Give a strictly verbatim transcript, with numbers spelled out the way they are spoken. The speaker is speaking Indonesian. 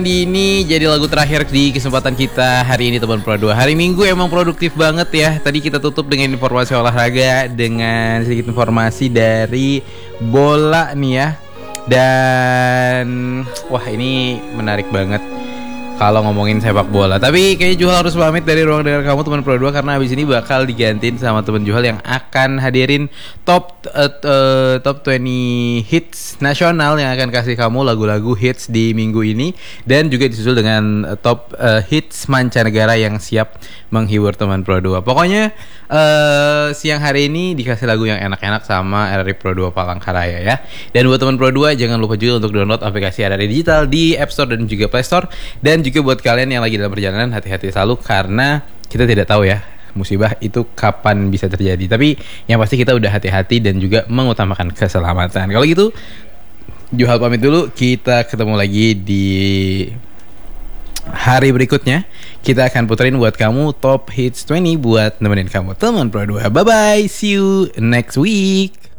Di ini jadi lagu terakhir di kesempatan kita hari ini teman Pro dua. Hari Minggu emang produktif banget ya. Tadi kita tutup dengan informasi olahraga, dengan sedikit informasi dari bola nih ya. Dan wah ini menarik banget kalau ngomongin sepak bola. Tapi kayaknya Juhal harus pamit dari ruang dengar kamu teman Pro dua, karena abis ini bakal digantiin sama teman Juhal yang akan hadirin top uh, uh, top dua puluh hits nasional yang akan kasih kamu lagu-lagu hits di minggu ini, dan juga disusul dengan uh, top uh, hits mancanegara yang siap menghibur teman Pro dua. Pokoknya uh, siang hari ini dikasih lagu yang enak-enak sama R R I Pro dua Palangkaraya ya. Dan buat teman Pro dua jangan lupa juga untuk download aplikasi R R I Digital di App Store dan juga Play Store. Dan juga buat kalian yang lagi dalam perjalanan, hati-hati selalu, karena kita tidak tahu ya musibah itu kapan bisa terjadi. Tapi yang pasti kita udah hati-hati dan juga mengutamakan keselamatan. Kalau gitu Juhal pamit dulu. Kita ketemu lagi di hari berikutnya. Kita akan puterin buat kamu top hits dua puluh buat nemenin kamu teman Pro dua. Bye bye, see you next week.